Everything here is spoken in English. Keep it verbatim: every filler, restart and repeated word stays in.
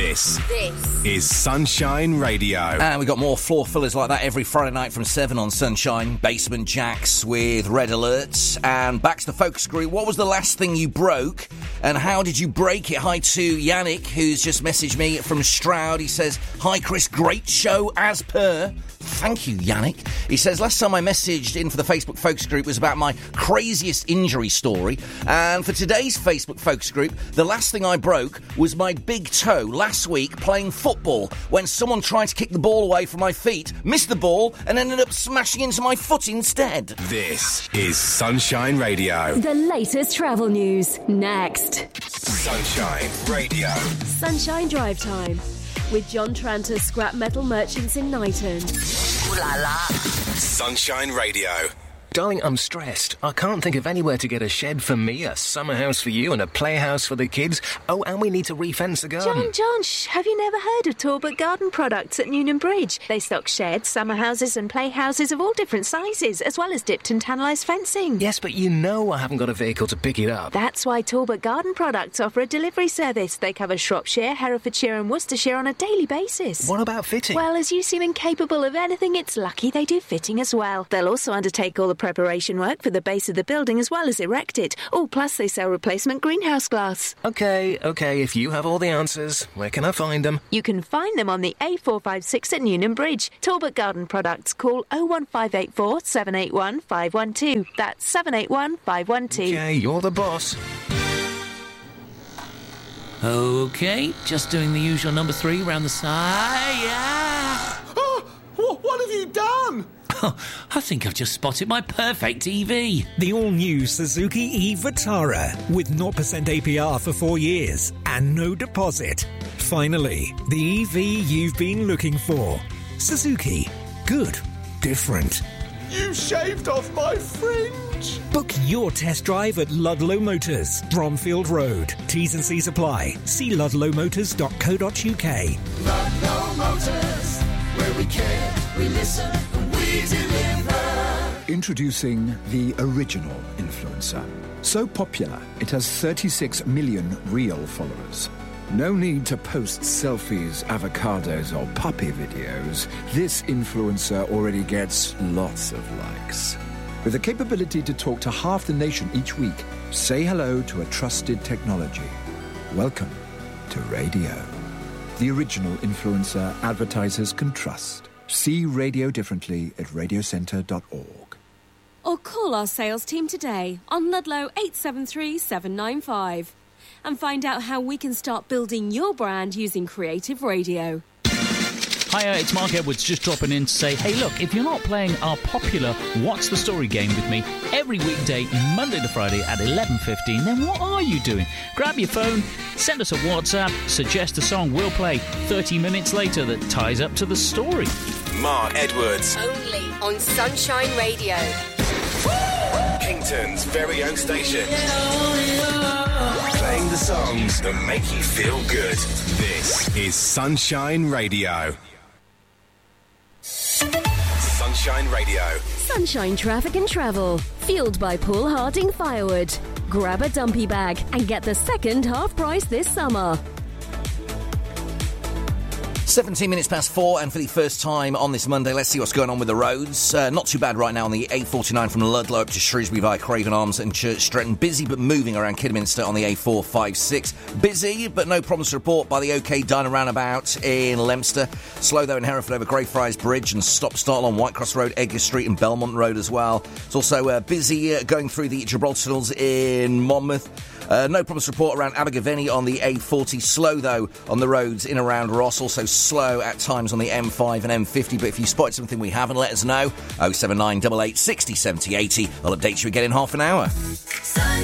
This, This is Sunshine Radio. And we've got more floor fillers like that every Friday night from seven on Sunshine. Basement Jacks with Red Alerts. And back to the focus group. What was the last thing you broke? And how did you break it? Hi to Yannick, who's just messaged me from Stroud. He says, hi, Chris, great show as per. Thank you, Yannick. He says, last time I messaged in for the Facebook focus group was about my craziest injury story. And for today's Facebook focus group, the last thing I broke was my big toe last week playing football when someone tried to kick the ball away from my feet, missed the ball, and ended up smashing into my foot instead. This is Sunshine Radio. The latest travel news, next. Sunshine Radio. Sunshine Drive Time with John Tranter, Scrap Metal Merchants in Knighton. Ooh la la. Sunshine Radio. Darling, I'm stressed. I can't think of anywhere to get a shed for me, a summer house for you, and a playhouse for the kids. Oh, and we need to refence the garden. John, John, shh, have you never heard of Talbot Garden Products at Newnham Bridge? They stock sheds, summer houses and playhouses of all different sizes, as well as dipped and tannalised fencing. Yes, but you know I haven't got a vehicle to pick it up. That's why Talbot Garden Products offer a delivery service. They cover Shropshire, Herefordshire and Worcestershire on a daily basis. What about fitting? Well, as you seem incapable of anything, it's lucky they do fitting as well. They'll also undertake all the preparation work for the base of the building as well as erect it. Oh, plus they sell replacement greenhouse glass. OK, OK, if you have all the answers, where can I find them? You can find them on the A four five six at Newnham Bridge. Talbot Garden Products. Call oh one five eight four, seven eight one, five one two. That's seven eight one, five one two. OK, you're the boss. OK, just doing the usual number three round the side. Yeah. Oh, what, what have you done? Oh, I think I've just spotted my perfect E V. The all-new Suzuki e-Vitara with zero percent A P R for four years and no deposit. Finally, the E V you've been looking for. Suzuki. Good. Different. You shaved off my fringe. Book your test drive at Ludlow Motors, Bromfield Road. T's and C's apply. See ludlow motors dot co dot uk. Ludlow Motors, where we care, we listen, and we deliver. Introducing the original influencer. So popular, it has thirty-six million real followers. No need to post selfies, avocados, or puppy videos. This influencer already gets lots of likes. With the capability to talk to half the nation each week, say hello to a trusted technology. Welcome to radio. The original influencer advertisers can trust. See radio differently at radio centre dot org. Or call our sales team today on Ludlow eight seven three, seven nine five and find out how we can start building your brand using creative radio. Hiya, it's Mark Edwards just dropping in to say, hey look, if you're not playing our popular What's the Story game with me every weekday, Monday to Friday at eleven fifteen, then what are you doing? Grab your phone, send us a WhatsApp, suggest a song we'll play thirty minutes later that ties up to the story. Mark Edwards. Only on Sunshine Radio. Kington's very own station. Playing the songs that make you feel good. This is Sunshine Radio. Sunshine Radio. Sunshine Traffic and Travel, fueled by Paul Harding Firewood. Grab a dumpy bag and get the second half price this summer. seventeen minutes past four, and for the first time on this Monday, let's see what's going on with the roads. Uh, not too bad right now on the A forty-nine from Ludlow up to Shrewsbury via Craven Arms and Church Stretton. Busy but moving around Kidderminster on the A four fifty-six. Busy but no problems to report by the OK Diner roundabout in Leominster. Slow though in Hereford over Greyfriars Bridge, and stop-start on Whitecross Road, Edgar Street and Belmont Road as well. It's also uh, busy uh, going through the Gibraltar Tunnels in Monmouth. Uh, no problems to report around Abergavenny on the A forty. Slow, though, on the roads in around Ross. Also slow at times on the M five and M fifty. But if you spotted something we haven't, let us know. oh seven nine eight eight, six oh, seventy, eighty. I'll update you again in half an hour.